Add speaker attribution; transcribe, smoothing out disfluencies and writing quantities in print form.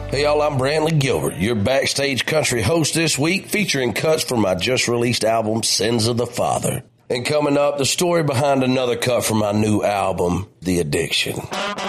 Speaker 1: Hey y'all, I'm Brantley Gilbert, your backstage country host this week, featuring cuts from my just released album, Sins of the Father. And coming up, the story behind another cut from my new album, The Addiction.